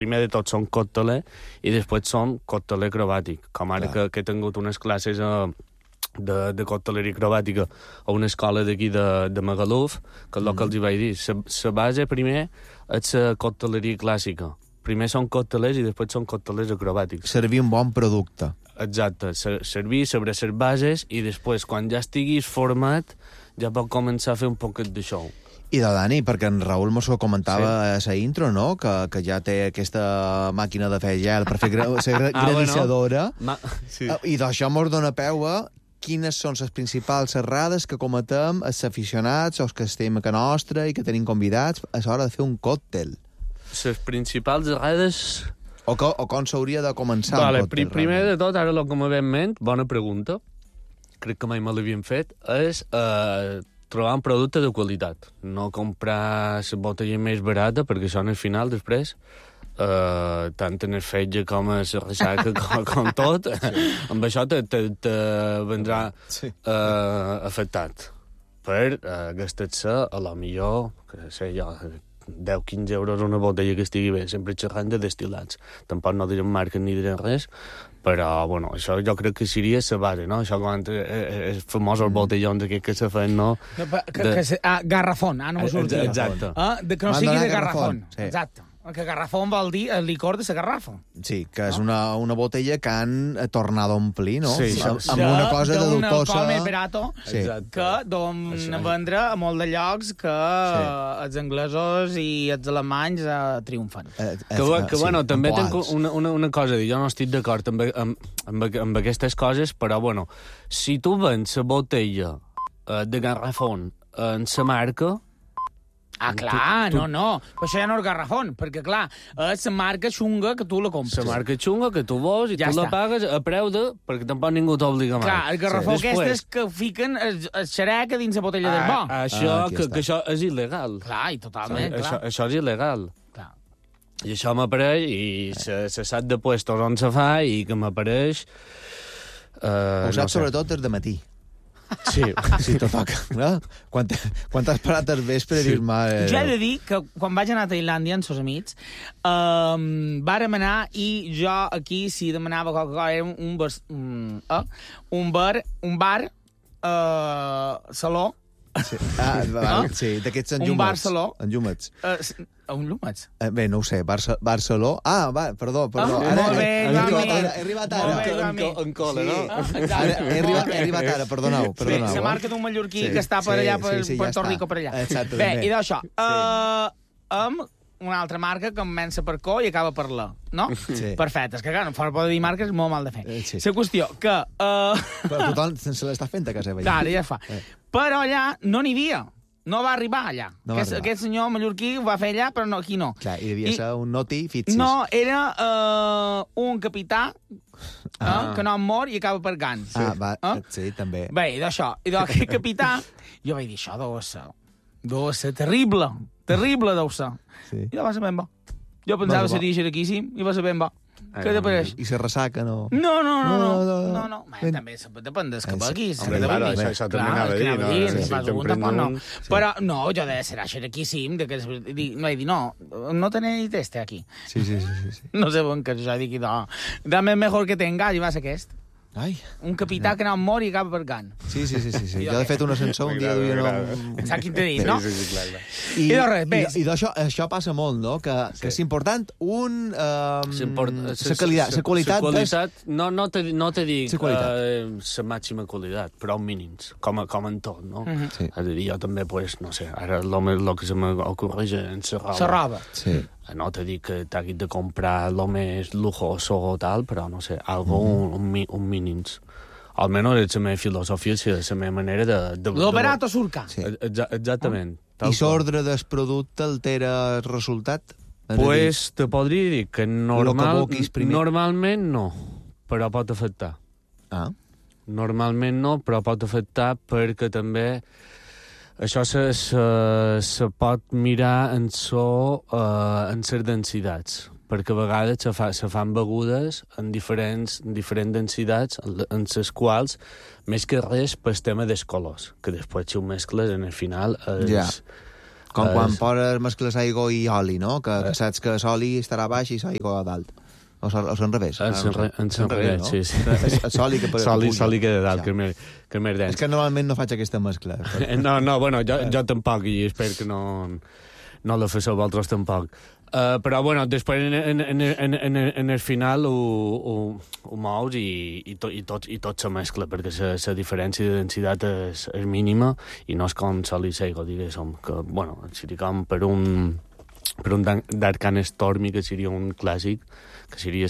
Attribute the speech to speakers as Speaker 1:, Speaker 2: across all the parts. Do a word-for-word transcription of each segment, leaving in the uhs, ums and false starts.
Speaker 1: primer de tot són còcteler i després són còcteler acrobàtic, com ara que, que he tingut unes classes a... de, de cocteleria acrobàtica a una escola d'aquí de, de Magaluf, que és el que els hi vaig dir. La base primer és la cocteleria clàssica. Primer són coctelers i després són coctelers acrobàtics.
Speaker 2: Servir un bon producte.
Speaker 1: Exacte, servir sobre les bases i després, quan ja estiguis format, ja pot començar a fer un poquet de show.
Speaker 2: I de Dani, perquè en Raül mos ho comentava sí. a la intro, no?, que, que ja té aquesta màquina de fer gel per fer gra ser gra ah, granissadora. Bueno. Ma sí. I d'això mos dona peu a quines són les principals errades que cometem els aficionats o els que estem a casa nostra i que tenim convidats a l'hora de fer un còctel.
Speaker 1: Les principals errades...
Speaker 2: O, co o com s'hauria de començar
Speaker 1: vale,
Speaker 2: un còctel.
Speaker 1: Pr primer de tot, ara el que me ve en ment, bona pregunta, crec que mai me l'havien fet, és eh, trobar un producte de qualitat. No comprar la botella més barata, perquè això en el final, després, eh, tant en el fetge com a la ressaca com, com tot, sí. Amb això te, te, te vendrà sí. eh, afectat. Per eh, gastar-se, a lo millor, que sé jo, deu quinze euros una botella que estigui bé, sempre xerrant de destil·lats. Tampoc no direm marques ni direm res, però, bueno, això jo crec que seria la base, no? Això quan és famós els botellons aquests que se fan, no?
Speaker 3: Que, que, de... que, ah, garrafón, ah, no m'ho sortia.
Speaker 1: Exacte.
Speaker 3: Ah, de, que no sigui de garrafón.
Speaker 2: Sí.
Speaker 3: Exacte. Que garrafón vol dir el licor de la garrafa.
Speaker 2: Sí, que és una, una botella que han tornat a omplir, no?
Speaker 1: Sí,
Speaker 2: amb, amb una cosa de dubtosa...
Speaker 3: D'un alcohol més barato,
Speaker 2: sí.
Speaker 3: que don vendre a molt de llocs que sí. els anglesos i els alemanys eh, triomfen.
Speaker 1: Eh, eh, que, que, sí, bueno, també tenc una, una, una cosa a dir. Jo no estic d'acord amb, amb, amb, amb aquestes coses, però, bueno, si tu vens la botella eh, de garrafón en la marca...
Speaker 3: Ah, clar, tu, tu... no, no. Però això ja no és garrafón, perquè, clar, és la marca xunga que tu la compres.
Speaker 1: La marca xunga que tu vols i ja tu està. La pagues a preu de... perquè tampoc ningú t'obliga mai.
Speaker 3: Clar, el garrafó sí. aquestes que fiquen el, el xerec dins la botella ah, del bo.
Speaker 1: Això, ah, que, que això és il·legal.
Speaker 3: Clar, i totalment,
Speaker 1: això,
Speaker 3: clar.
Speaker 1: Això, això és il·legal.
Speaker 3: Clar.
Speaker 1: I això m'apareix, i se, se sap de puestos on se fa, i que m'apareix...
Speaker 2: Uh, Ho saps no sobretot des de matí.
Speaker 1: Sí,
Speaker 2: sí, tot toca. No? Quan, quan t'has parat al vespre sí. dius... Mare...
Speaker 3: Jo he de dir que quan vaig anar a Tailàndia amb els amics, um, vàrem anar i jo aquí, si demanava Coca-Cola, era un, un, bar, um, uh, un bar, un bar uh, saló.
Speaker 2: Sí. Ah, val, uh? sí, d'aquests enllumats.
Speaker 3: Un bar saló.
Speaker 2: Enllumats.
Speaker 3: Uh, un llumats?
Speaker 2: Eh, bé, no ho sé, Barça, Barceló... Ah, va, perdó, perdó.
Speaker 3: Ah, ara, molt bé,
Speaker 2: he,
Speaker 3: va,
Speaker 2: arribat ara, he arribat ara.
Speaker 3: Molt bé, va,
Speaker 1: en, en cola,
Speaker 2: sí.
Speaker 1: no?
Speaker 3: Ah,
Speaker 2: ara, he, arribat, he arribat ara, perdoneu. perdoneu
Speaker 3: Sí, la marca d'un mallorquí
Speaker 2: sí,
Speaker 3: que està per allà, per
Speaker 2: sí, sí,
Speaker 3: Puerto
Speaker 2: ja
Speaker 3: Rico, per allà.
Speaker 2: Exacte,
Speaker 3: bé,
Speaker 2: també.
Speaker 3: i d'això,
Speaker 2: sí.
Speaker 3: uh, amb una altra marca que comença per co i acaba per la, no?
Speaker 2: Sí.
Speaker 3: Perfecte, és que, clar, no fora poder dir marques és molt mal de fer.
Speaker 2: Eh, sí.
Speaker 3: La qüestió que... Uh...
Speaker 2: Però tothom se l'està fent a casa seva.
Speaker 3: Clar, ja fa. Eh. Però allà no n'hi havia. No va arribar allà.
Speaker 2: No
Speaker 3: aquest,
Speaker 2: arribar.
Speaker 3: aquest senyor mallorquí ho va fer allà, però no, aquí no.
Speaker 2: Clar, i devia I... ser un noti fixis.
Speaker 3: No, era uh, un capità ah. uh, que no mor i acaba per Gans.
Speaker 2: Ah, va,
Speaker 3: uh?
Speaker 2: sí, també.
Speaker 3: Bé, i d'això, i d'aquest capità, jo vaig dir, això deu ser, deu ser terrible, terrible deu ser. Sí. I no va ser ben bo. Jo pensava que seria xeraquíssim i va ser ben bo. Què t'apareix?
Speaker 2: I se ressaca, no?
Speaker 3: No, no, no, no. no, no, no. Man, també depèn dels que beguis.
Speaker 1: Home, claro, això, això també anava a dir, no?
Speaker 3: Sí, sí, tampoc no. Sí. Però, no, jo de ser xeraquíssim, de que no vaig dir, no, no tenéis este aquí.
Speaker 2: Sí, sí, sí. sí.
Speaker 3: No sé bon que això digui, no. Dame el mejor que tenga, i va ser aquest.
Speaker 2: Ai.
Speaker 3: Un capità que no mor i acaba per Gan.
Speaker 2: Sí, sí, sí. sí, sí. Jo, de fet, un ascensor un dia duia... No...
Speaker 3: Saps quin t'he dit, no?
Speaker 1: Sí, sí, sí, clar, clar.
Speaker 3: I, I, res, bé,
Speaker 2: i, i d'això això passa molt, no? Que, sí. que és important un... Uh,
Speaker 1: la
Speaker 2: qualitat. La qualitat,
Speaker 1: qualitat no, no, te, no te dic la uh, màxima qualitat, però mínims, com, a, com en tot, no? Uh -huh. sí. És a dir, jo també, pues, no sé, ara el que se m'ocorreix en la roba.
Speaker 3: La roba.
Speaker 2: Sí.
Speaker 1: No te dic que t'haguis de comprar el més lujoso o tal, però, no sé, algo, uh -huh. un, un, un mínims. Almenys és la meva filosofia, és la meva manera de... de
Speaker 3: lo barato surca.
Speaker 1: Sí. Exactament.
Speaker 2: Ah. I l'ordre del producte altera el resultat?
Speaker 1: Pues te podria dir que normal, que normalment no, però pot afectar.
Speaker 2: Ah.
Speaker 1: Normalment no, però pot afectar perquè també això se, se, se pot mirar en so uh, en les densitats, perquè a vegades se, fa, se fan begudes en diferents, en diferents densitats, en les quals, més que res, pel tema dels colors, que després si ho mescles, en el final, és,
Speaker 2: ja. Com es... quan poses mescles aigua i oli, no? Que, que saps que l'oli estarà baix i l'aigua a dalt. O s'enrevés.
Speaker 1: S'enrevés, sí, sí.
Speaker 2: El soli que puja.
Speaker 1: Soli que de dalt, que més, que més dens.
Speaker 2: És que normalment no faig aquesta mescla.
Speaker 1: No, no, bueno, jo, jo tampoc, i espero que no, no la feu vosaltres tampoc. Uh, però, bueno, després en, en, en, en, en, en el final ho, ho, ho mous i, i, to, i, tot, i tot se mescla, perquè la diferència de densitat és, és mínima i no és com sol i seigo, diguéssim, que, bueno, seria com per un, per un Dark and Stormy, que seria un clàssic, que seria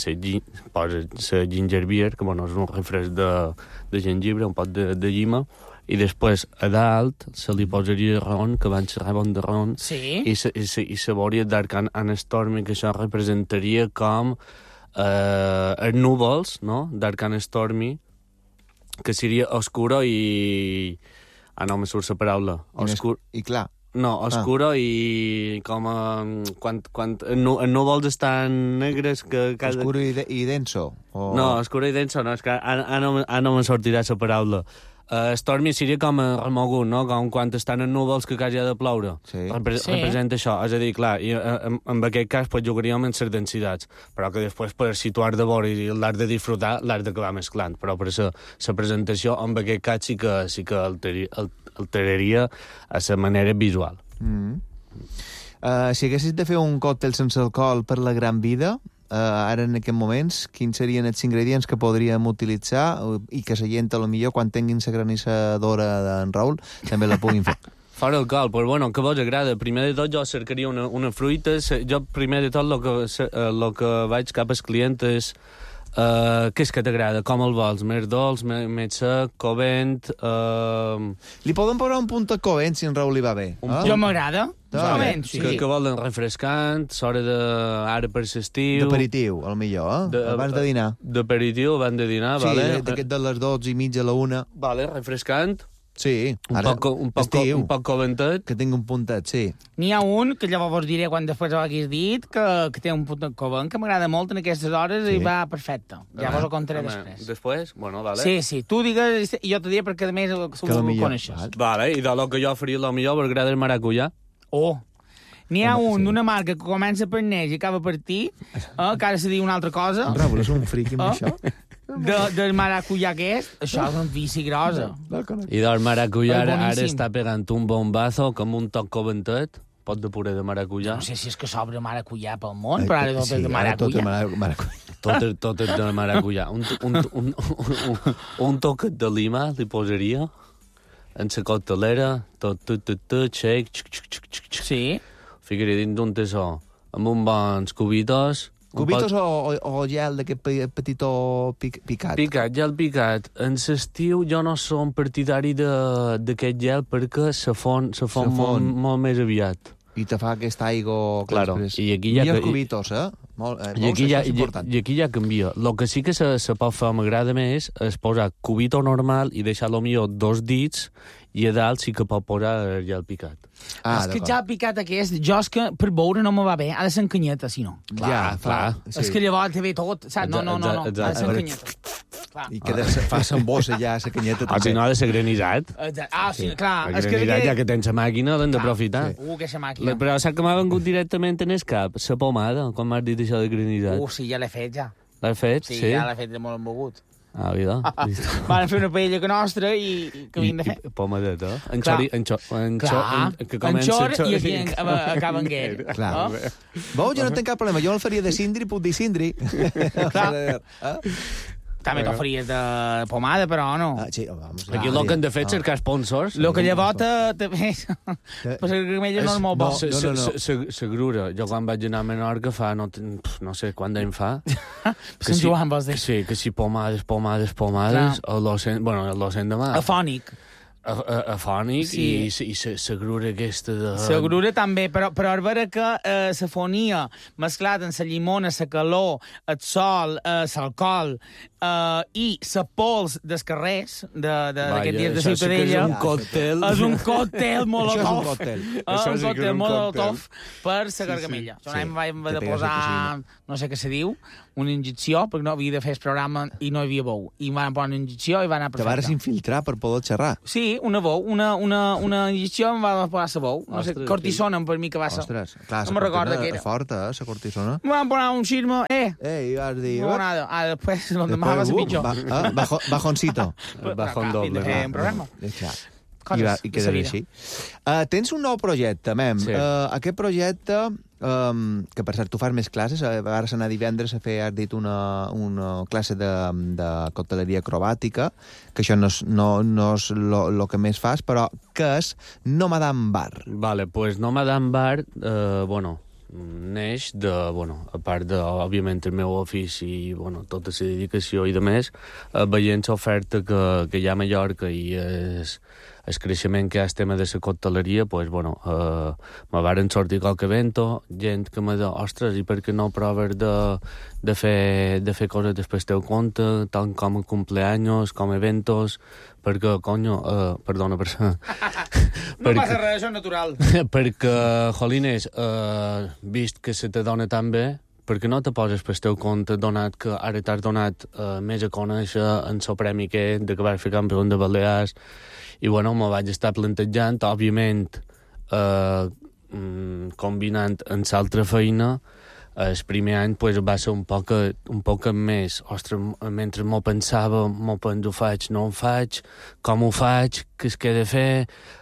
Speaker 1: la ginger beer, que, bueno, és un refresc de, de gengibre, un pot de, de llima, i després a dalt se li posaria ron, que van ser ron de ron,
Speaker 3: sí.
Speaker 1: i se, i se, i se veuria Dark and Stormy, que això representaria com eh, els núvols, no? Dark and Stormy, que seria oscuro i... Ah, no, me surt la paraula.
Speaker 2: Oscur... I clar.
Speaker 1: No, oscuro ah. i com... Uh, quan, quan els núvols estan negres que... Cada...
Speaker 2: Oscuro i, de, i denso? O...
Speaker 1: No, oscuro i denso no, és que ara, ara, no, ara no me sortirà la paraula. Uh, Stormy seria com remogut, no? Com quan estan en núvols que quasi ha de ploure.
Speaker 2: Sí.
Speaker 1: Repre
Speaker 3: sí.
Speaker 1: Representa això. És a dir, clar, i, en, en aquest cas pues, jugaríem en les densitats, però que després per situar de vora i l'art de disfrutar l'art d'acabar mesclant. Però per la, la presentació, en aquest cas sí que, sí que alteri, alteraria a la manera visual.
Speaker 2: Mm. Uh, si haguessis de fer un còctel sense alcohol per la gran vida, uh, ara en aquests moments, quins serien els ingredients que podríem utilitzar i que la gent, a lo millor, quan tinguin la granissadora d'en Raül, també la puguin fer?
Speaker 1: Fora alcohol, però bueno, que vos agrada? Primer de tot jo cercaria una, una fruita. Jo primer de tot el que, lo que vaig cap al client és Uh, què és que t'agrada? Com el vols? Més dolç, més, més sec, covent... Uh...
Speaker 2: Li podem posar un punt de covent, si en Raül li va bé.
Speaker 3: Ah? Jo m'agrada.
Speaker 2: Covent,
Speaker 1: sí. Que, que volen refrescant, s'hora de... ara per l'estiu...
Speaker 2: D'aperitiu, al millor, eh? De, abans de dinar.
Speaker 1: D'aperitiu, abans de dinar,
Speaker 2: sí,
Speaker 1: vale?
Speaker 2: Sí, d'aquest de les dotze i mitja a la una.
Speaker 1: Vale, refrescant.
Speaker 2: Sí.
Speaker 1: Un
Speaker 2: ara,
Speaker 1: poc, un poc,
Speaker 2: estiu,
Speaker 1: un poc coventet.
Speaker 2: Que tingui un puntet, sí.
Speaker 3: N'hi ha un, que llavors vos diré quan després ho haguis dit, que, que té un punt de covent, que m'agrada molt en aquestes hores sí. i va perfecte. Ja ah, vos ho contaré ah, després.
Speaker 1: Després? Bueno, vale.
Speaker 3: Sí, sí, tu digues i jo te diré perquè a més ho coneixes.
Speaker 1: Vale, i de lo que jo faria el millor m'agrada el maracuyà.
Speaker 3: Oh, n'hi ha un d'una marca que comença per neix i acaba per ti, eh, que ara se diu una altra cosa.
Speaker 2: En Raül és un friqui amb això.
Speaker 3: De, del maracuyà aquest, això és un vici grosa.
Speaker 1: I del maracuyà ara, ara està pegant un bombazo com un toc coventet, pot de puré de maracuyà.
Speaker 3: No sé si és que s'obre maracuyà pel món, però ara tot sí, és de maracuyà.
Speaker 1: Tot, tot és de maracuyà. Un, un, un, un, un toquet de lima li posaria en la coctelera, tot, tot, tot, tot, shake, xic, xic, xic, xic, xic.
Speaker 3: Sí.
Speaker 1: Ficaria dins d'un tessó, amb uns bons cubitos.
Speaker 2: Cubitos pot... o, o gel d'aquest petitó pic, picat?
Speaker 1: Picat, gel picat. En l'estiu jo no som partidari d'aquest gel perquè se fon, se fon, se fon. Molt, molt més aviat.
Speaker 2: I te fa aquesta aigua...
Speaker 1: Claro. I aquí ja...
Speaker 2: Millors cubitos, eh? Molt, eh,
Speaker 1: I, aquí ja, i, I aquí ja canvia. El que sí que se, se pot fer, m'agrada més, és posar cubito normal i deixar-lo millor dos dits i a dalt sí que pot posar el gel picat.
Speaker 3: Ah, és que ja picat aquest, jo és que per veure no me va bé, ha de ser en canyeta, si no.
Speaker 2: Clar, ja, clar.
Speaker 3: Sí. És que llavors te ve tot, saps? No, no, no, no, ha de ser en canyeta.
Speaker 2: Clar. I que fa s'embossa ja, la canyeta.
Speaker 1: O si no, ha de ser granissat.
Speaker 3: Ah, sí, clar.
Speaker 1: El granissat, ja que tens la màquina, l'hem d'aprofitar.
Speaker 3: Sí. Uh, que és la màquina.
Speaker 1: Però saps que m'ha vengut directament en el cap? La pomada, com m'has dit això de granissat.
Speaker 3: Uh, sí, ja l'he fet, ja.
Speaker 1: L'has fet?
Speaker 3: Sí, sí, ja l'he fet de molt embogut.
Speaker 1: Ah, vida.
Speaker 3: Van fer una paella que nostra i que havíem de fer.
Speaker 1: I pomadeta. En xori... En xor... En xor...
Speaker 3: En xor i aquí acaba en guer.
Speaker 2: Clar. Veu, jo no tinc cap problema. Jo el faria de Sindri, puc dir Sindri.
Speaker 3: Clar. També te'l faries de pomada, però no.
Speaker 2: Ah, sí, vamos.
Speaker 1: Aquí el que han de fer és cercar sponsors.
Speaker 3: El que llavors te fes... Però la gramella no és molt bo.
Speaker 1: La grura. Jo quan vaig anar a Menorca fa... No sé quant d'any fa.
Speaker 3: Sant Joan, vols dir?
Speaker 1: Sí, que si pomades, pomades, pomades... Bueno, l'ocent de mar.
Speaker 3: Afònic.
Speaker 1: Afònic i la grura aquesta de...
Speaker 3: La grura també, però a veure que la fonia mesclat amb la llimona, la calor, el sol, l'alcohol i la pols dels carrers d'aquest dia de Ciutadella...
Speaker 1: És un còctel.
Speaker 3: És un còctel molotov.
Speaker 1: Això
Speaker 3: és un còctel molotov per la gargamella. Hem de posar, no sé què se diu, una injecció, perquè no havia de fer el programa i no hi havia bou. I van posar una injecció i va anar perfecte.
Speaker 2: Te vas infiltrar per poder xerrar.
Speaker 3: Sí, una bou, una, una, una injecció em va posar la bou. No sé, cortisona per mi que va ser.
Speaker 2: Ostres, clar,
Speaker 3: no me'n recordo què era.
Speaker 2: Forta, eh, la cortisona.
Speaker 3: Em van posar un xisme, eh.
Speaker 2: Eh, i vas dir...
Speaker 3: No, nada. Ah, després, l'endemà va ser pitjor.
Speaker 2: Ba, eh, bajo, bajoncito.
Speaker 1: Bajón doble.
Speaker 3: Eh, un programa.
Speaker 2: I, va, i queda així. Uh, tens un nou projecte, Mem. Sí. Uh, aquest projecte, um, que per cert tu fas més classes, uh, vas anar divendres a fer, has dit, una, una classe de, de cocteleria acrobàtica, que això no és, no, no és lo, lo que més fas, però què és Nomadam Bar?
Speaker 1: Vale, pues Nomadam Bar, uh, bueno, neix de, bueno, a part de, òbviament, el meu ofici i, bueno, tota la dedicació i de més, uh, veient l'oferta que, que hi ha a Mallorca i és... el creixement que hi ha el tema de la cocteleria, pues, bueno, eh, me varen sortir qualque evento, gent que me diu, ostres, i per què no proves de, de, fer, de fer coses després teu compte, tant com cumpleaños, com eventos, perquè, conyo, eh, perdona per això.
Speaker 3: No perquè, passa res, això és natural.
Speaker 1: Perquè, jolines, eh, vist que se te dona tan bé, perquè no te poses pel teu compte, donat que ara t'has donat eh, més a conèixer en el premi que de que vas fer campió de Balears, i bueno, me vaig estar plantejant, òbviament, eh, combinant amb l'altra feina. El primer any pues, va ser un poc, un poc més, ostres, mentre m'ho pensava, m'ho penso, ho faig, no ho faig, com ho faig, què es que he de fer,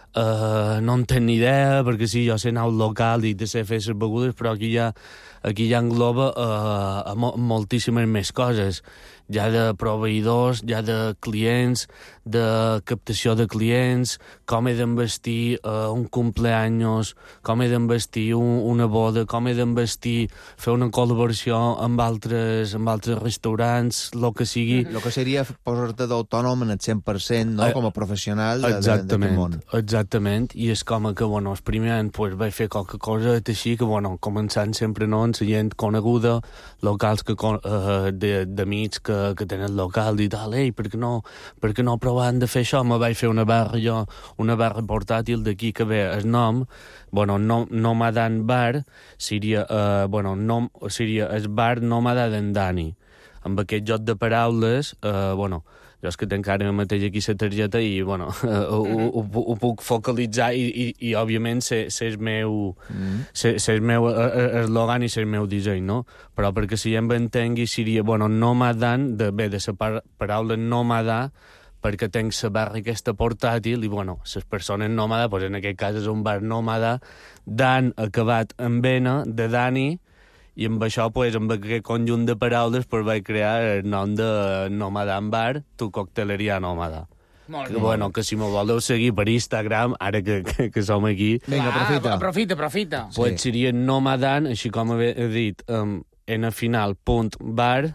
Speaker 1: uh, no en tenc ni idea, perquè sí, jo sé anar al local i de sé fer les begudes, però aquí ja, aquí ja engloba uh, mo moltíssimes més coses, ja de proveïdors, ja de clients, de captació de clients, com he d'envestir uh, un cumpleaños, com he d'envestir un, una boda, com he d'envestir fer una col·laboració amb altres, amb altres restaurants, el que sigui.
Speaker 2: El que seria posar-te d'autònom en el cent per cent, no? Com a professional d'aquest món.
Speaker 1: Exactament, i és com que, bueno, el primer any pues, vaig fer qualque cosa així, que, bueno, començant sempre, no?, amb la gent coneguda, locals que, uh, d'amics que que tenen local i tal, ei, per què no, per què no provant de fer això? Me vaig fer una barra jo, una barra portàtil d'aquí que ve el nom, bueno, no, Nomadan Bar, seria, uh, bueno, nom, seria el bar Nòmada d'en Dani. Amb aquest joc de paraules, uh, bueno, jo és que tinc ara mateix aquí la targeta i, bueno, uh, ho, ho, ho, ho puc focalitzar i, i, i òbviament, ser el meu, mm. ser, ser meu eslògan i ser el meu disseny, no? Però perquè si ja em entengui seria, bueno, Nomadan, de, bé, de la par paraula nòmada, perquè tenc la barra aquesta portàtil i, bueno, les persones nòmada, doncs en aquest cas és un bar nòmada, Dan acabat en Vena, de Dani, i amb això, pues, amb aquest conjunt de paraules, pues, vaig crear el nom de Nomadam Bar, tu cocteleria nòmada.
Speaker 3: Molt
Speaker 1: bé.
Speaker 3: Que,
Speaker 1: bueno, que si me voleu seguir per Instagram, ara que, que, que som aquí...
Speaker 2: Vinga, aprofita.
Speaker 3: Aprofita, aprofita.
Speaker 1: Pues sí. Seria Nomadan, així com he dit, um, en a final, punt, bar,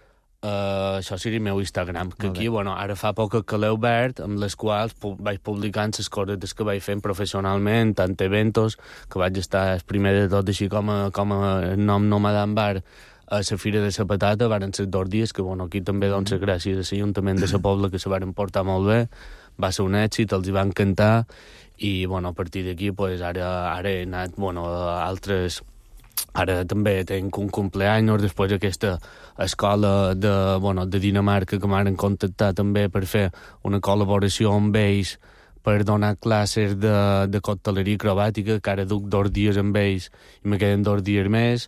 Speaker 1: Uh, això seria el meu Instagram, que aquí, bueno, ara fa poc que l'he obert, amb les quals pu vaig publicant les coses que vaig fent professionalment, tant eventos, que vaig estar el primer de tot, així com a, com a nom Nomadam Bar, a la Fira de la Patata, varen ser dos dies, que, bueno, aquí també, doncs, gràcies a l'Ajuntament de la Pobla, que se varen portar molt bé, va ser un èxit, els hi van cantar, i, bueno, a partir d'aquí, pues, ara, ara he anat, bueno, a altres... Ara també tenc un cumpleaños, després aquesta escola de, bueno, de Dinamarca que m'han contactat també per fer una col·laboració amb ells per donar classes de, de cocteleria acrobàtica, que ara duc dos dies amb ells i me queden dos dies més.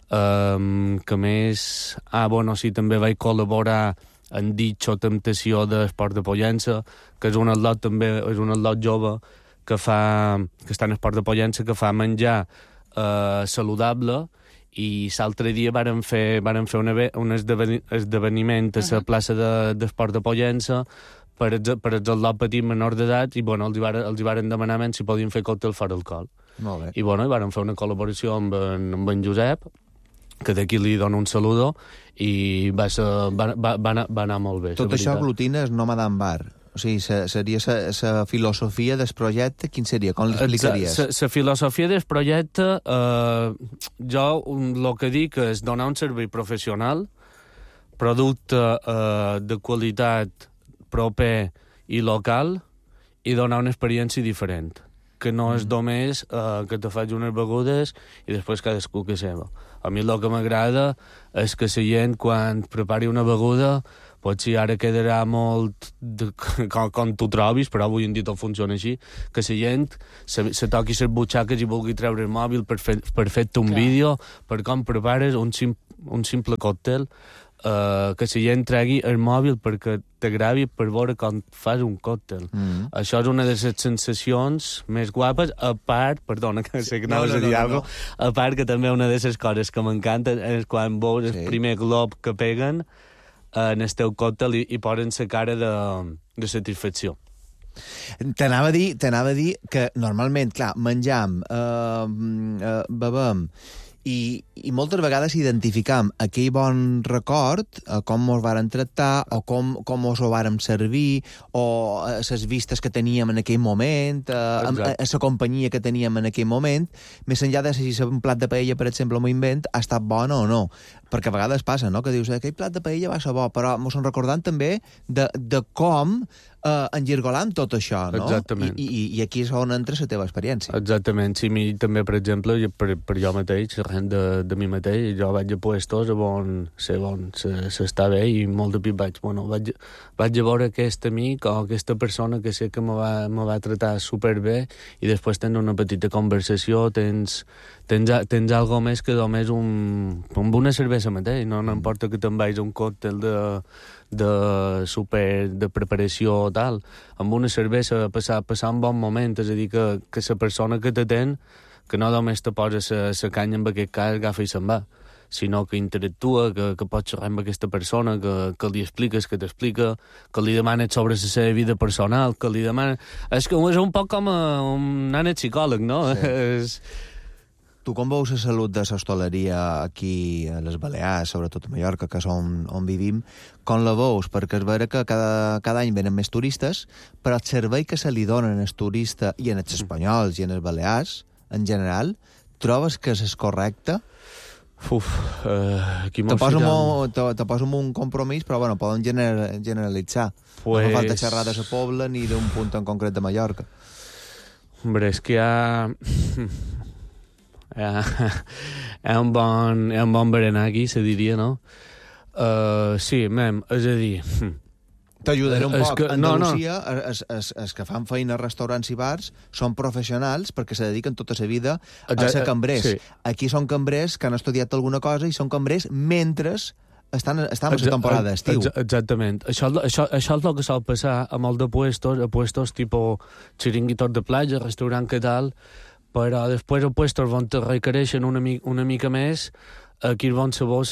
Speaker 1: Um, que més... Ah, bueno, sí, també vaig col·laborar en Ditxo Temptació d'Esport de Pollença, que és un atlot també, és un atlot jove que fa, que està en Esport de Pollença, que fa menjar Uh, saludable, i l'altre dia varen fer, varen fer un, un esdeveniment a la plaça d'Esport de, de Pollença per, per els al·lot petit menor d'edat i, bueno, els hi, varen, els hi varen demanar si podien fer còctel fora alcohol.
Speaker 2: Molt bé.
Speaker 1: I, bueno, i varen fer una col·laboració amb en, amb en Josep, que d'aquí li dono un saludo, i va, ser, va, va, va, anar, va anar molt bé.
Speaker 2: Tot això aglutina el Nomadam Bar. O sigui, seria la filosofia del projecte, quin seria? Com l'explicaries?
Speaker 1: La filosofia del projecte, eh, jo el que dic és donar un servei professional, producte eh, de qualitat proper i local, i donar una experiència diferent, que no és només eh, que te faig unes begudes i després cadascú que seva. A mi el que m'agrada és que la gent, quan prepari una beguda, Potser ara quedarà molt de, com, com tu trobis, però avui en dia tot funciona així, que la gent se, se toqui les butxaques i vulgui treure el mòbil per, fer, per fer-te un Clar. vídeo, per com prepares un, sim, un simple còctel, uh, que la gent tregui el mòbil perquè te gravi per veure com fas un còctel. Mm. Això és una de les sensacions més guapes, a part, perdona, que sé que no, no, no, no, no. a part que també una de les coses que m'encanta és quan veus sí. el primer glob que peguen en el teu còctel i, i posen la cara de, de satisfacció.
Speaker 2: T'anava a dir, t'anava a dir que normalment, clar, menjam, eh, eh, bebem, i, i moltes vegades identificam aquell bon record, eh, com mos varen tractar, o com, com mos ho vàrem servir, o les vistes que teníem en aquell moment, eh, a la companyia que teníem en aquell moment, més enllà de si un plat de paella, per exemple, m'ho invent, ha estat bona o no. Perquè a vegades passa, no?, que dius, aquell plat de paella va ser bo, però mos en recordant també de, de com Uh, engirgolant tot això, no?
Speaker 1: Exactament.
Speaker 2: I, i, i aquí és on entra la teva experiència.
Speaker 1: Exactament. Sí, mi també, per exemple, per, per jo mateix, arrent de, de mi mateix, jo vaig a puestos on sé on s'està bé i molt de pit vaig, bueno, vaig, vaig a veure aquest amic o aquesta persona que sé que me va, me va tratar superbé i després tens una petita conversació, tens, tens, tens algo més que només un, amb una cervesa mateix, no, no importa que te'n vagis a un còctel de de super, de preparació o tal, amb una cervesa passar, passar un bon moment, és a dir, que, que la persona que t'atén, que no només te posa la canya, en aquest cas, agafa i se'n va, sinó que interactua, que, que pots xerrar amb aquesta persona, que, que li expliques, que t'explica, que li demanes sobre la seva vida personal, que li demanes... És, que és un poc com a, un ànec psicòleg, no? Sí. És...
Speaker 2: Tu com veus la salut de l'hostaleria aquí a les Balears, sobretot a Mallorca, que és on, on vivim, com la veus? Perquè és vera que cada, cada any venen més turistes, però el servei que se li donen als turistes, i en els espanyols i en els Balears, en general, trobes que és correcte?
Speaker 1: Uf, uh, aquí
Speaker 2: te poso, molt, te, te poso un compromís, però bueno, poden general, generalitzar. Pues... No fa falta xerrar de la Pobla ni d'un punt en concret de Mallorca.
Speaker 1: Hombre, és que hi ha... Hi ha un bon, hi ha un bon berenar aquí, se diria, no? Uh, sí, mem, és a dir...
Speaker 2: T'ajudaré un poc. Que, Andalusia, no, no. Els, els, els que fan feina a restaurants i bars són professionals perquè se dediquen tota la vida a ser cambrers. Sí. Aquí són cambrers que han estudiat alguna cosa i són cambrers mentre estan, estan a la temporada d'estiu.
Speaker 1: Exactament. Això, això, això és el que sol passar a molt de puestos, a puestos tipus xiringuitos de platja, restaurant que tal, però després els puestos on te requereixen una, mi, una mica més, aquí van saber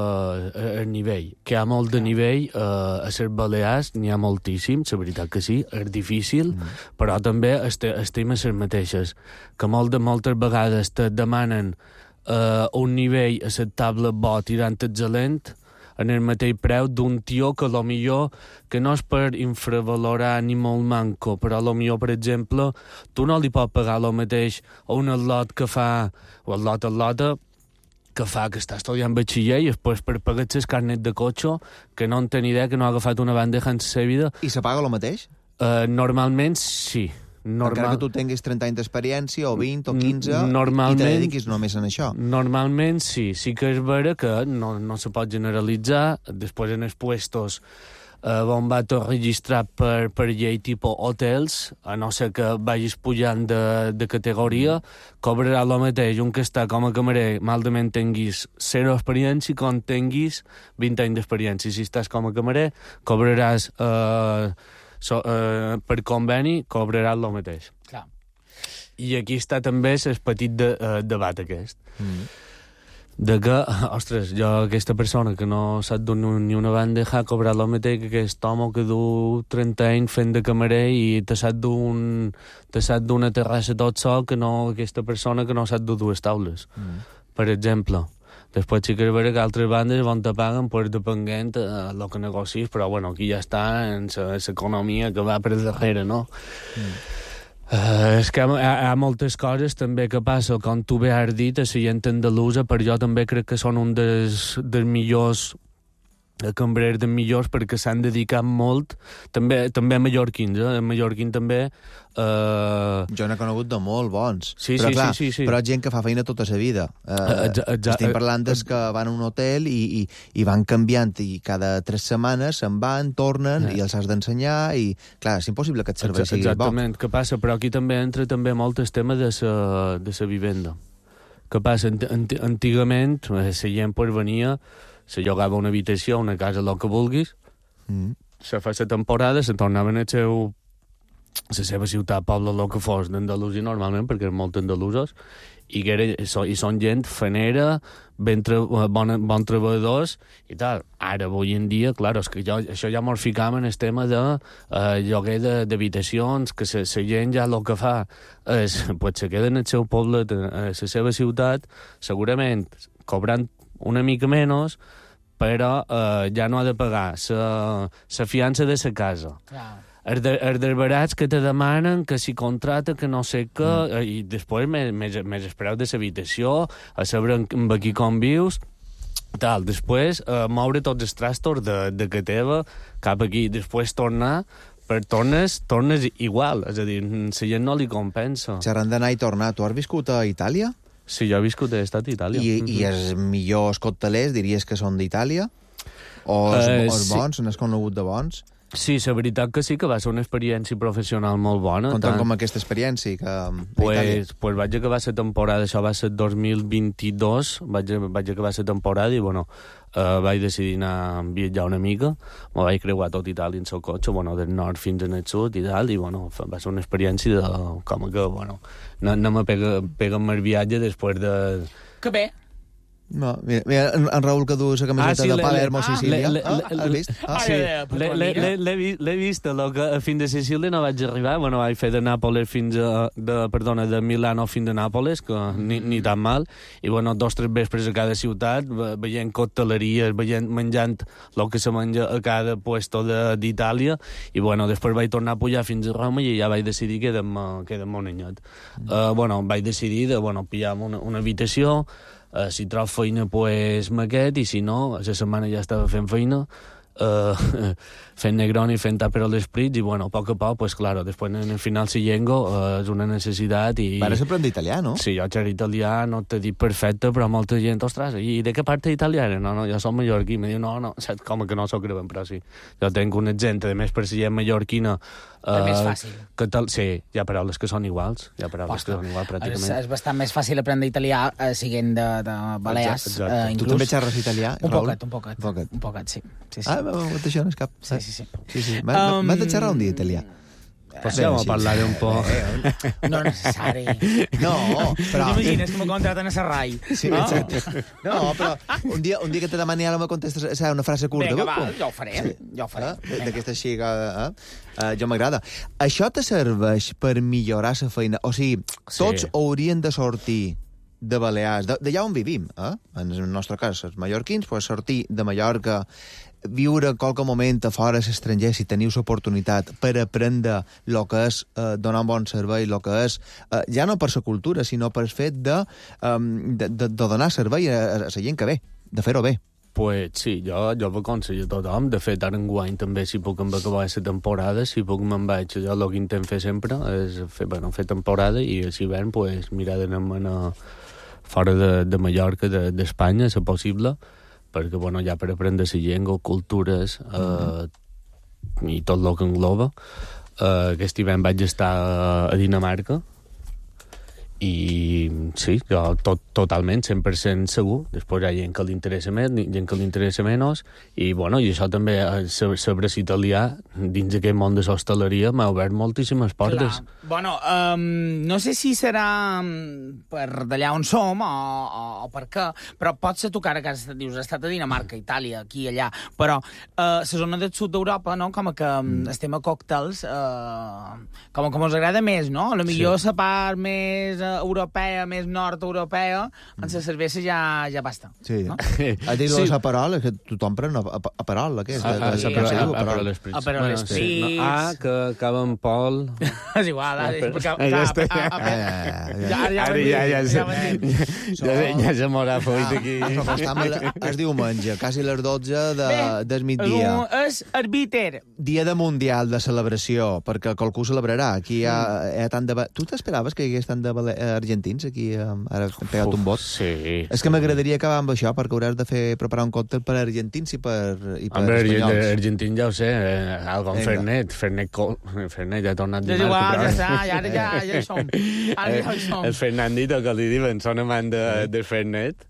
Speaker 1: el nivell, que hi ha molt de nivell, eh, a les Balears n'hi ha moltíssim, la veritat que sí, és difícil, mm. però també estem a les mateixes, que molt de moltes vegades te demanen eh, un nivell acceptable bo tirant excel·lent, en el mateix preu d'un tio que a millor que no és per infravalorar ni molt manco, però a millor, per exemple, tu no li pots pagar el mateix a un atlot que fa, o atlot atlota, que fa que està estudiant batxiller i després per pagar les carnet de cotxe, que no en té ni idea, que no ha agafat una bandeja en la seva vida.
Speaker 2: I se paga el mateix?
Speaker 1: Uh, normalment sí. Normal...
Speaker 2: Encara que tu tinguis trenta anys d'experiència, o vint, o quinze,
Speaker 1: normalment,
Speaker 2: i te dediquis només en això.
Speaker 1: Normalment sí. Sí que és vera que no, no se pot generalitzar. Després en els puestos eh, on va tot registrat per, per llei tipus hotels, a no ser que vagis pujant de, de categoria, cobrarà el mateix un que està com a camarer, malament tinguis zero experiència, com tinguis vint anys d'experiència. Si estàs com a camarer, cobraràs... Eh, So, uh, per conveni cobrarà el mateix.
Speaker 3: Clar.
Speaker 1: I aquí està també el petit de, uh, debat aquest. Mm. De que, ostres, jo aquesta persona que no sap dur ni una bandeja ha cobrat el mateix que aquest home que du trenta anys fent de camarer i te sap d'un te sap d'una terrassa tot sol que no aquesta persona que no sap dur dues taules. Mm. Per exemple. Després sí que és vera que altres bandes on te paguen per depenent a el que negocis, però bueno, aquí ja està en l'economia que va per darrere, no? Mm. Uh, és que hi ha, hi ha moltes coses també que passa, com tu bé has dit, a la gent andalusa, per jo també crec que són un dels, dels millors a cambrers de millors perquè s'han dedicat molt, també també a mallorquins, eh? A mallorquins també... Uh...
Speaker 2: Jo n'he conegut de molt bons.
Speaker 1: Sí,
Speaker 2: però,
Speaker 1: sí,
Speaker 2: clar,
Speaker 1: sí, sí, sí.
Speaker 2: però gent que fa feina tota sa vida. Uh,
Speaker 1: Exa exa
Speaker 2: estem parlant des que van a un hotel i, i, i van canviant, i cada tres setmanes se'n van, tornen, eh. i els has d'ensenyar, i clar, és impossible que et serveixi
Speaker 1: Exa
Speaker 2: bo.
Speaker 1: Exactament, què passa? Però aquí també entra també molt el tema de sa, de sa vivenda. Què passa? Antigament, la gent pues, venia, se llogava una habitació, una casa, el que vulguis, mm. se fa la temporada, se tornaven al seu... la seva ciutat, poble, el que fos, d'Andalusia normalment, perquè eren molt andalusos, i, que era, i són gent fanera, ben tra bon, bon treballadors, i tal. Ara, avui en dia, clar, és que jo, això ja mos ficam en el tema de eh, lloguer d'habitacions, que la gent ja el que fa és, pues, se queda en el seu poble, a la seva ciutat, segurament cobrant una mica menys, però eh, ja no ha de pagar la fiança de la casa.
Speaker 3: Clar.
Speaker 1: Els de, els dels barats que te demanen que si contrata, que no sé què, mm. i després més, més, més el preu de l'habitació, a saber amb qui convius, tal. Després, eh, moure tots els trastos de, de que teva cap aquí. Després tornar, però tornes, tornes igual. És a dir, la gent no li compensa.
Speaker 2: Xerrant d'anar i tornar, tu has viscut a Itàlia?
Speaker 1: Sí, jo he viscut a estat a Itàlia.
Speaker 2: I, i els millors coctelers diries que són d'Itàlia? O els, uh, els bons, sí. N'has conegut de bons?
Speaker 1: Sí, la veritat que sí, que va ser una experiència professional molt bona.
Speaker 2: Conta'm tant... com aquesta experiència que a
Speaker 1: pues,
Speaker 2: Itàlia.
Speaker 1: Pues vaig acabar la temporada, això va ser dos mil vint-i-dos, vaig, vaig acabar la temporada i, bueno, uh, vaig decidir anar a viatjar una mica, me vaig creuar tot Itàlia en el cotxe, bueno, del nord fins al sud i tal, i, bueno, va ser una experiència de, com que, bueno, anem a pegar, pegar el viatge després de...
Speaker 3: Que bé.
Speaker 2: No, mira, mira, en Raül que du la camiseta ah, sí, de Palermo, Sicília.
Speaker 1: Ah, has vist? Ah, sí, l'he vist, el que fins a Sicília no vaig arribar, bueno, vaig fer de Nàpoles fins a, de, perdona, de Milano fins a Nàpoles, que ni, ni tan mal, i, bueno, dos tres vespres a cada ciutat, veient cocteleries, veient, menjant el que se menja a cada puesto d'Itàlia, i, bueno, després vaig tornar a pujar fins a Roma i ja vaig decidir quedar-me quedar un anyet. Mm. Uh, bueno, vaig decidir de, bueno, pillar-me una, una habitació. Uh, si trob feina, pues, m'aquest, i si no, a la setmana ja estava fent feina, uh, fent Negroni, fent Tàper a l'Esprit, i, bueno, a poc a poc, pues, claro, després en el final si llengua uh, és una necessitat, i...
Speaker 2: Vas aprendre italià, no?
Speaker 1: Sí, jo xerro italià, no t'he dit perfecte, però molta gent, ostres, i de què part italiana? No, no, jo soc mallorquí, me diu, no, no, saps com que no soc greu, però sí. Jo tenc un gent, a més, per si gent mallorquina,
Speaker 3: Uh, més fàcil.
Speaker 1: Que tal, sí, hi ha paraules que són iguals. Hi ha paraules Posta. que són iguals, pràcticament.
Speaker 3: És, és bastant més fàcil aprendre italià eh, siguent de, de Balears.
Speaker 2: Exacte, exacte. Eh, inclús... Tu també xerres italià,
Speaker 3: un
Speaker 2: Raül?
Speaker 3: Poquet, un poquet, un poquet. Un poquet, sí. sí, sí.
Speaker 2: Ah, això no és cap.
Speaker 3: Sí, sí, sí.
Speaker 2: sí, sí. M'has um... de xerrar un dia italià.
Speaker 1: Pues ja sí, parlaré un poc.
Speaker 3: No necessari.
Speaker 2: No, però...
Speaker 3: T'imagines que m'ho contraten a Serrai.
Speaker 2: Sí, no? Exacte. No, però un dia, un dia que te demani ara me contestes una frase curta.
Speaker 3: Vinga, va, jo ho faré. Sí. Jo ho faré.
Speaker 2: Eh? D'aquesta així, eh? Uh, jo m'agrada. Això te serveix per millorar la feina? O sigui, tots sí. haurien de sortir de Balears, d'allà on vivim, eh? En el nostre cas, els mallorquins, pues, sortir de Mallorca, viure en qualque moment a fora a l'estranger, si teniu l'oportunitat, per aprendre el que és eh, donar un bon servei, el que és, eh, ja no per la cultura, sinó per el fet de, um, de, de, de donar servei a, a la gent que ve, de fer-ho bé.
Speaker 1: Pues sí, jo, jo ho aconsello a tothom. De fet, ara enguany també, si puc em acabar la temporada, si puc me'n vaig, jo el que intent fer sempre és fer, bueno, fer temporada i a l'hivern pues, mirar d'anar a fora de, de Mallorca, d'Espanya, de, si possible, perquè, bueno, ja per aprendre la llengua, cultures, eh, mm-hmm. i tot el que engloba. Eh, aquest hivern vaig estar a Dinamarca, i sí, jo tot, totalment, cent per cent segur. Després hi ha gent que li interessa més, gent que li interessa menys, i, bueno, i això també, saber italià, dins d'aquest món de l'hostaleria, m'ha obert moltíssimes portes.
Speaker 3: Clar. Bueno, um, no sé si serà per d'allà on som, o, o, o per què, però pot ser tu que ara que dius, has estat a Dinamarca, Itàlia, aquí, allà, però uh, la zona del sud d'Europa, no?, com que mm. estem a còctels, uh, com que ens agrada més, no? A lo millor sí. la part més... europea, més nord-europea, en la cervesa ja, ja basta.
Speaker 2: Sí.
Speaker 3: No?
Speaker 2: Has dit sí. L'aperol, que tothom pren aperol, aquest.
Speaker 1: Ah, sí, Aperol Spritz.
Speaker 3: Aperol Spritz.
Speaker 1: Ah, que acaba en Pol.
Speaker 3: És igual,
Speaker 1: ja està. Ja se m'haurà fet aquí.
Speaker 2: Es diumenge, quasi les dotze del migdia.
Speaker 3: És arbiter.
Speaker 2: Dia de Mundial de celebració, perquè qualcú celebrarà. Aquí hi ha, hi ha tant de... Tu t'esperaves que hi hagués tant de argentins aquí? Ara hem pegat un vot.
Speaker 1: Sí.
Speaker 2: És que m'agradaria acabar amb això, perquè hauràs de fer preparar un còctel per argentins i per, i per
Speaker 1: Home,
Speaker 2: espanyols.
Speaker 1: Argentins ja ho sé, eh, algo amb Fernet. Fernet, Fernet ja ha tornat
Speaker 3: de marca. Ja està, ja, ja, ja hi som. Ara ja hi som.
Speaker 1: El Fernandito, que li diuen, són amant de, de Fernet.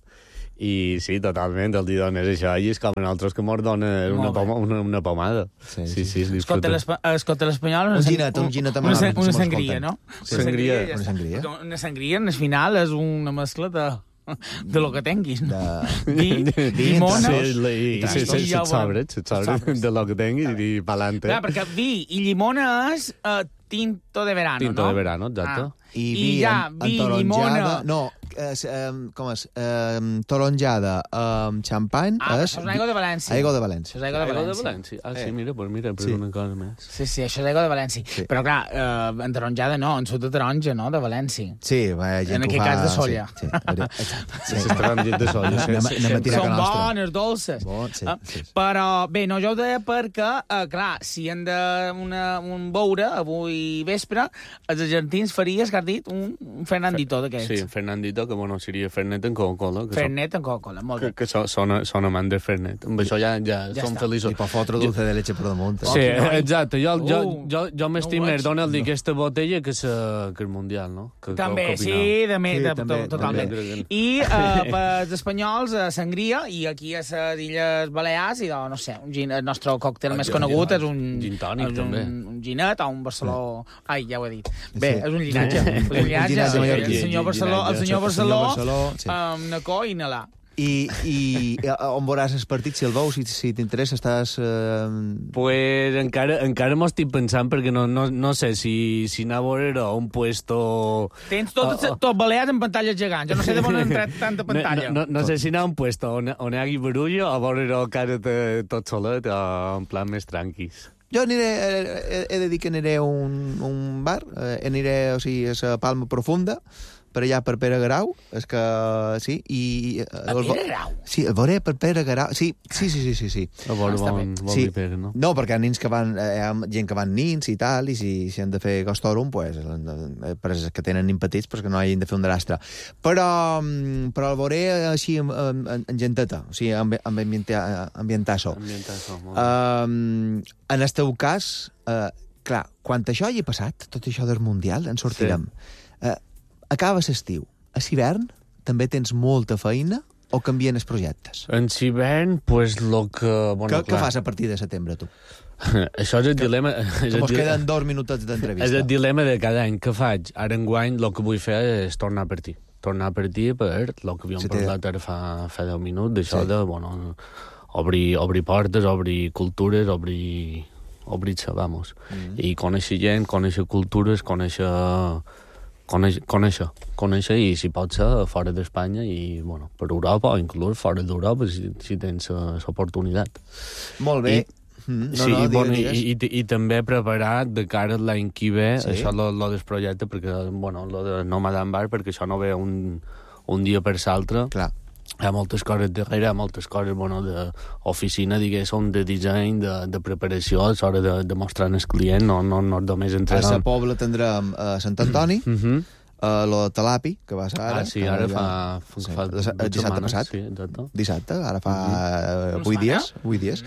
Speaker 1: I sí, totalment, el dia dones això, i és com nosaltres que mos dona una, poma, una, una pomada. Sí, sí, sí, sí
Speaker 3: escolta l'espanyol...
Speaker 2: Un ginet, un ginet amb
Speaker 3: una, una sangria, no?
Speaker 1: Sí. Sangria.
Speaker 2: Una sangria.
Speaker 3: Una sangria, en el final, és una mescla de... de lo que tinguis.
Speaker 2: De...
Speaker 3: Vi, llimona...
Speaker 1: I set sobres, set sobres de lo que tinguis i pa'lante.
Speaker 3: Clar, perquè vi i llimona és uh, tinto de verano,
Speaker 1: tinto
Speaker 3: no?
Speaker 1: de verano, exacte.
Speaker 2: Ah. I, I vi, ja, vi, llimona... No, és, um, com és? Um, taronjada amb xampany
Speaker 3: ah,
Speaker 2: és...
Speaker 3: això és aigua de València.
Speaker 2: Aigua de València.
Speaker 3: Això és aigua de València.
Speaker 1: de València. Ah, sí,
Speaker 2: eh.
Speaker 1: mira, pues mira, per sí. una cosa més.
Speaker 3: Sí, sí, això és aigua de València. Sí. Però, clar, uh, en taronjada no, en sud de taronja, no?, de València.
Speaker 2: Sí, va, gent
Speaker 3: en
Speaker 2: aquest
Speaker 3: fa... cas de solla.
Speaker 2: Sí, sí.
Speaker 1: sí. sí. taronges de solla. Sí.
Speaker 2: Anem, anem a tirar
Speaker 3: Són
Speaker 2: que nostra.
Speaker 3: bones, dolces.
Speaker 2: Bon, sí,
Speaker 3: uh,
Speaker 2: sí.
Speaker 3: Però, bé, no, jo ho deia perquè, uh, clar, si hem de una, un beure avui vespre, els argentins faries, que has dit, un, un Fernandito d'aquests.
Speaker 1: Sí, un Fernandito, que bueno, seria Fernet en Coca-Cola.
Speaker 3: Fernet en Coca-Cola, molt bé.
Speaker 1: Que, que són, són amants de Fernet. Amb això ja, ja, ja som feliços.
Speaker 2: I per fotre dulce de leche per damunt.
Speaker 1: Sí, exacte. Jo, jo, jo, jo m'estim
Speaker 3: no
Speaker 1: més Donald no. aquesta botella que és que el Mundial, no? Que,
Speaker 3: també,
Speaker 1: que
Speaker 3: sí, de, sí, de, també, totalment. També. I uh, per els espanyols, uh, sangria, i aquí a les Illes Balears, i no sé, un gin, el nostre còctel més conegut és un...
Speaker 1: Gin tònic, també.
Speaker 3: Un ginet o un Barceló... Ai, ja ho he dit. Bé, és un llinatge. Un llinatge. El senyor Barceló, el senyor Barceló, amb Nacó i Nalà.
Speaker 2: I, i on veuràs el partit, si el veus, si, si t'interessa, estàs... Eh...
Speaker 1: Pues encara, encara m'ho estic pensant, perquè no, no, no sé si, si anar a veure un puesto...
Speaker 3: Tens tot, uh, tot baleat en pantalles gegants, jo no sé de on han entrat tanta pantalla.
Speaker 1: No, no, no sé si anar a un puesto on, on hi hagi barullo o veure encara tot solet o en plan més tranquis.
Speaker 2: Jo aniré, he, he de dir que aniré a un, un bar, eh, aniré, o sigui, a la Palma Profunda, per allà per Pere Garau, és que sí, i...
Speaker 3: A Pere Garau?
Speaker 2: Sí, a veure, per Pere Garau, sí, sí, sí, sí, sí. sí.
Speaker 1: A veure, ah, bon, bon sí. Pere, no?
Speaker 2: No, perquè hi ha nins que van, hi ha gent que van nins i tal, i si, si han de fer Gostòrum, pues, per els que tenen nin petits, pues que no hagin de fer un drastre. Però, però el veuré així en, en, en genteta, o sigui, amb, amb ambientasso.
Speaker 1: Ambientasso, molt
Speaker 2: bé. Um, en el teu cas, uh, clar, quan això hagi passat, tot això del Mundial, en sortirem. Sí. Uh, acaba l'estiu. A l'hivern també tens molta feina o canvien els projectes?
Speaker 1: En l'hivern, pues, lo que... Bueno,
Speaker 2: què, què fas a partir de setembre, tu?
Speaker 1: Això és el dilema...
Speaker 2: Que mos queden dos minutets d'entrevista.
Speaker 1: És el dilema de cada any. Què faig? Ara enguany el que vull fer és tornar a partir. Tornar a partir per el que havíem sí, parlat ara fa, fa deu minuts, d'això sí. de, bueno, obrir, obrir portes, obrir cultures, obrir... obrir-se, vamos. Mm. I conèixer gent, conèixer cultures, conèixer... Conèixer, conèixer, conèixer i si pot ser fora d'Espanya i bueno, per Europa o inclús fora d'Europa si, si tens l'oportunitat.
Speaker 2: Molt bé.
Speaker 1: I, mm, no, sí, no, i, bueno, i, i, i, i també preparat de cara a l'any que ve sí. això lo, lo del projecte, perquè bueno, lo de Nomadan Bar, perquè això no ve un, un dia per l'altre.
Speaker 2: Clar.
Speaker 1: Hi ha moltes coses darrere, hi ha moltes coses bueno, d'oficina, diguéssim, de disseny, de, de preparació, a l'hora de, de mostrar al client, no, no, no només entrenar.
Speaker 2: A la Pobla tendrem a Sant Antoni, mm -hmm. a lo de Talapi, que va ser ara.
Speaker 1: Ah, sí, ara fa... fa,
Speaker 2: sí,
Speaker 1: fa
Speaker 2: el dissabte setmanes, passat.
Speaker 1: Sí, exacte.
Speaker 2: Dissabte, ara fa uh -huh. vuit dies. vuit dies.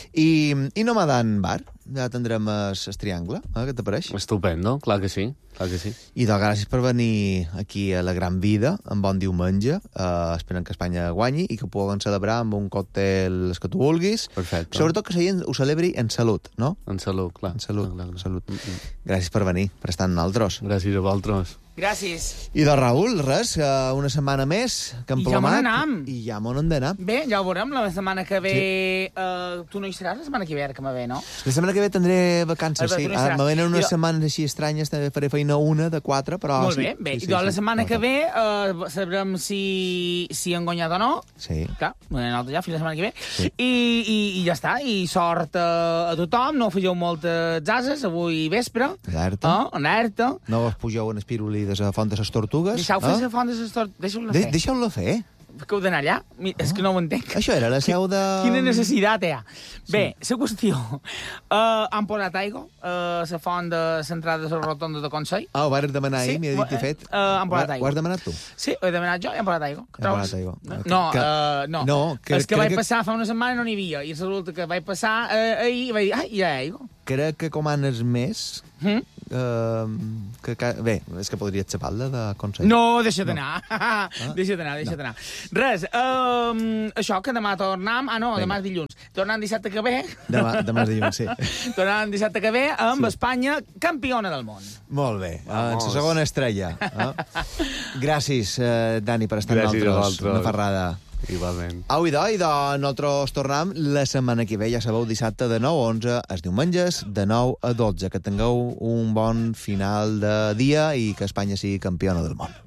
Speaker 2: I, i Nomadan Bar, ja tindrem el triangle, eh, què t'apareix?
Speaker 1: Estupendo, clar que sí. Clar que sí.
Speaker 2: I doncs gràcies per venir aquí a la Gran Vida, en bon diumenge, uh, esperant que Espanya guanyi i que puguem celebrar amb un còctel el que tu vulguis.
Speaker 1: Perfecte.
Speaker 2: Sobretot que la gent ho celebri en salut, no?
Speaker 1: En salut, clar.
Speaker 2: En salut,
Speaker 1: clar, clar.
Speaker 2: salut. Mm -hmm. Gràcies per venir, per estar amb nosaltres.
Speaker 1: Gràcies a vosaltres.
Speaker 3: Gràcies.
Speaker 2: I de Raül, res, una setmana més que hem
Speaker 3: I
Speaker 2: plomat.
Speaker 3: ja m'on anem.
Speaker 2: I ja m'on hem d'anar.
Speaker 3: Bé, ja ho veurem la setmana que ve. Sí. Uh, tu no hi seràs la setmana que ve, que me ve, no?
Speaker 2: La setmana que ve tindré vacances, sí. Ah, me venen unes jo... setmanes així estranyes, també faré feina una de quatre, però...
Speaker 3: Molt bé,
Speaker 2: sí,
Speaker 3: bé.
Speaker 2: Sí, sí,
Speaker 3: jo
Speaker 2: sí,
Speaker 3: la setmana
Speaker 2: sí,
Speaker 3: que ve uh, sabrem si, si han guanyat o no.
Speaker 2: Sí.
Speaker 3: Clar, nosaltres ja, fins la setmana que ve. Sí. I, i, I ja està, i sort a, a tothom, no fugeu moltes ases avui vespre.
Speaker 2: Alerta.
Speaker 3: Uh, alerta.
Speaker 2: No vos pugeu en espirulí de la font de les tortugues.
Speaker 3: Deixeu fer la font de les tortugues, deixeu-la fer.
Speaker 2: De Deixeu-la fer.
Speaker 3: Que heu d'anar allà? És que no ho entenc.
Speaker 2: Això era la seu de...
Speaker 3: Quina necessitat hi ha? Bé, la qüestió. Uh, han posat aigua a uh, la font de l'entrada de la rotonda de Consell.
Speaker 2: Ah, ho vas demanar ahir,
Speaker 3: sí,
Speaker 2: m'hi ha dit i fet.
Speaker 3: Uh, han posat aigua.
Speaker 2: Ho has demanat tu?
Speaker 3: Sí, ho he demanat jo i han posat aigua.
Speaker 2: Han posat aigua.
Speaker 3: No,
Speaker 2: que...
Speaker 3: uh, no.
Speaker 2: no que,
Speaker 3: És que vaig
Speaker 2: que...
Speaker 3: passar fa una setmana i no n'hi havia. I resulta que vaig passar uh, ahir i vaig dir, ai, hi ha aigua.
Speaker 2: Crec que comanes més... Mm? Uh, que, que, bé, és que podries xapar-la de Consell.
Speaker 3: No, deixa't anar. No. Ah? deixa't anar, deixa't no. anar. Res, um, això, que demà tornem... Ah, no, Venga. demà és dilluns. Tornem dissabte que ve...
Speaker 2: Demà, demà és dilluns, sí.
Speaker 3: Tornem dissabte que ve amb sí. Espanya campiona del món.
Speaker 2: Molt bé, en la segona estrella. Eh? Gràcies, uh, Dani, per estar amb nosaltres. Una ferrada.
Speaker 1: Igualment.
Speaker 2: Au, idò, idò, nosaltres tornem la setmana que ve, ja sabeu, dissabte de nou a onze, els diumenges de nou a dotze. Que tingueu un bon final de dia i que Espanya sigui campiona del món.